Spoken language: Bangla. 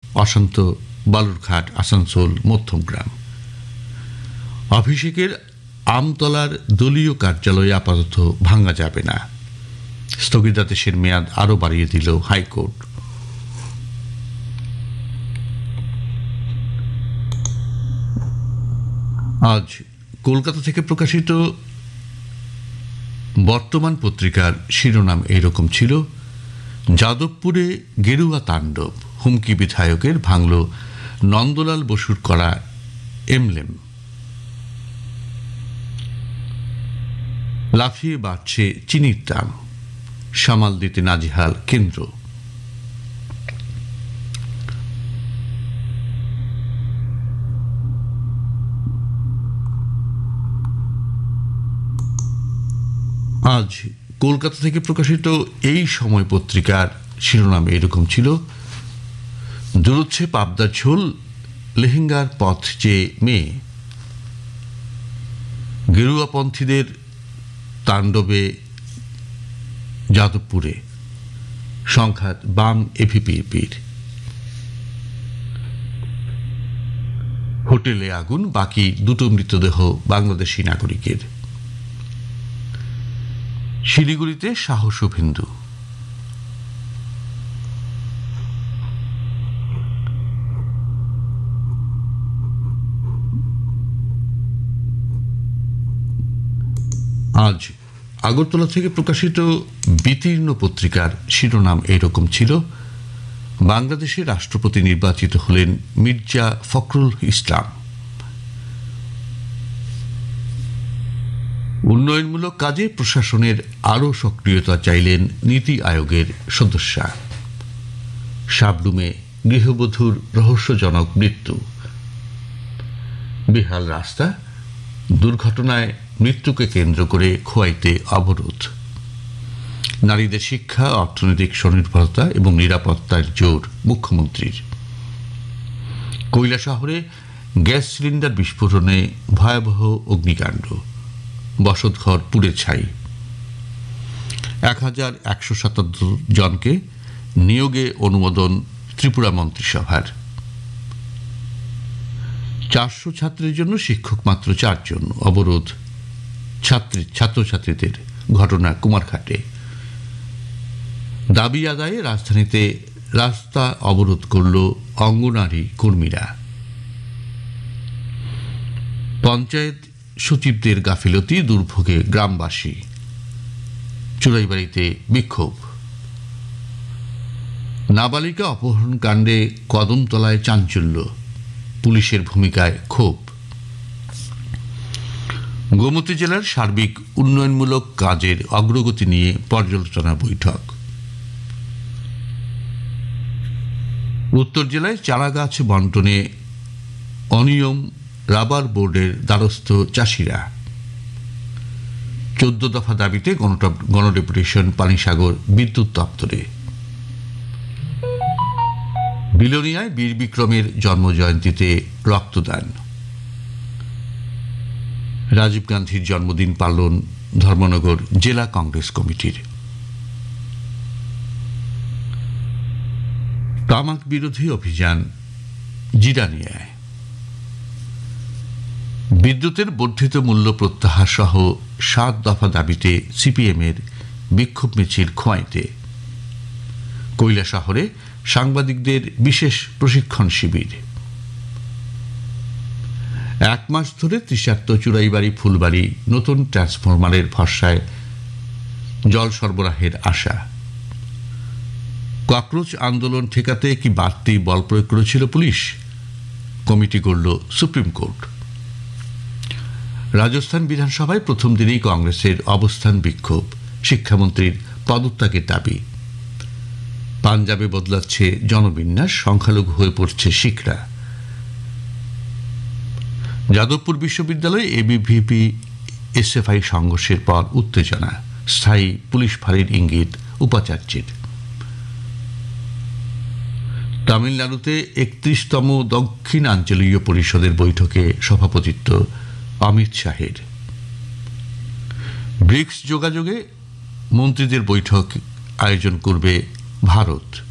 অশান্ত বালুরঘাট, আসানসোল, মধ্যমগ্রাম। অভিষেকের আমতলার দলীয় কার্যালয় আপাতত ভাঙা যাবে না, স্থগিতাদেশের মেয়াদ আরও বাড়িয়ে দিল হাইকোর্ট। আজ কলকাতা থেকে প্রকাশিত বর্তমান পত্রিকার শিরোনাম এইরকম ছিল: যাদবপুরে গেরুয়া তাণ্ডব, হুমকি বিধায়কের, ভাঙল নন্দলাল বসুর করা এমলেম। লাফিয়ে বাড়ছে চিনির দাম, সামাল দিতে নাজেহাল কেন্দ্র। আজ কলকাতা থেকে প্রকাশিত এই সময় পত্রিকার শিরোনাম এরকম ছিল: দূরচ্ছে পাবদার ঝোল, লেহেঙ্গার পথ চেয়ে মেয়ে। গেরুয়াপন্থীদের তাণ্ডবে যাদবপুরে, সংঘাত বাম এভিপিপির। হোটেলে আগুন, বাকি দুটো মৃতদেহ বাংলাদেশি নাগরিকের। শিলিগুড়িতে শাহ শুভেন্দু। আজ আগরতলা থেকে প্রকাশিত বিতীর্ণ পত্রিকার শিরোনাম এইরকম ছিল: বাংলাদেশের রাষ্ট্রপতি নির্বাচিত হলেন মির্জা ফখরুল ইসলাম। উন্নয়নমূলক কাজে প্রশাসনের আরও সক্রিয়তা চাইলেন নীতি আয়োগের সদস্যা। সাবরুমে গৃহবধূর রহস্যজনক মৃত্যু। বেহাল রাস্তা, দুর্ঘটনায় মৃত্যুকে কেন্দ্র করে খোয়াইতে অবরোধ। নারীদের শিক্ষা, অর্থনৈতিক স্বনির্ভরতা এবং নিরাপত্তার জোর মুখ্যমন্ত্রীর। কৈলাসহরে গ্যাস সিলিন্ডার বিস্ফোরণে ভয়াবহ অগ্নিকাণ্ড, বসতঘর পুড়ে ছাই। 1177 জনকে নিয়োগে অনুমোদন ত্রিপুরা মন্ত্রিসভার। 400 ছাত্রের জন্য শিক্ষক মাত্র 4 জন, অবরোধ ছাত্রছাত্রীদের। ঘটনা কুমারঘাটে। দাবি আদায়ে রাজধানীতে রাস্তা অবরোধ করল অঙ্গনারী কর্মীরা। পঞ্চায়েত সচিবদের গাফিলতি, দুর্ভোগে গ্রামবাসী। চুড়াইবাড়িতে বিক্ষোভ। নাবালিকা অপহরণ কাণ্ডে কদমতলায় চাঞ্চল্য, পুলিশের ভূমিকায় ক্ষোভ। গোমতী জেলার সার্বিক উন্নয়নমূলক কাজের অগ্রগতি নিয়ে পর্যালোচনা বৈঠক। উত্তর জেলায় চারাগাছ বন্টনে অনিয়ম, রাবার বোর্ডের দ্বারস্থ চাষিরা। 14 দফা দাবিতে গণডেপুটেশন পানিসাগর বিদ্যুৎ দপ্তরে। বিলোনিয়ায় বীর বিক্রমের জন্মজয়ন্তীতে রক্তদান। রাজীব গান্ধীর জন্মদিন পালন ধর্মনগর জেলা কংগ্রেস কমিটির। তামাক বিরোধী অভিযান জিরানিয়ায়। বিদ্যুতের বর্ধিত মূল্য প্রত্যাহার সহ 7 দফা দাবিতে সিপিএমের বিক্ষোভ মিছিল খোয়াইতে। কৈলাসহরে সাংবাদিকদের বিশেষ প্রশিক্ষণ শিবির। 1 মাস ধরে তৃষার্ত চুড়াইবাড়ি ফুলবাড়ি নতুন ট্রান্সফরমারের ভরসায় জল সরবরাহের আশা। ককরোচ আন্দোলন ঠেকাতে কি বাড়তি বল প্রয়োগ করেছিল police? Committee গড়ল supreme court. Rajasthan বিধানসভায় প্রথম দিনেই কংগ্রেসের অবস্থান বিক্ষোভ, শিক্ষামন্ত্রীর পদত্যাগের দাবি। পাঞ্জাবে বদলাচ্ছে জনবিন্যাস, সংখ্যালঘু হয়ে পড়ছে শিখরা। যাদবপুর বিশ্ববিদ্যালয়ে এবিভিপি এসএফআই সংঘর্ষের পর উত্তেজনা, স্থায়ী পুলিশ ফাঁড়ির ইঙ্গিত উপাচার্যের। তামিলনাড়ুতে 31তম দক্ষিণাঞ্চলীয় পরিষদের বৈঠকে সভাপতিত্ব অমিত শাহের। ব্রিক্স যোগাযোগে মন্ত্রীদের বৈঠক আয়োজন করবে ভারত।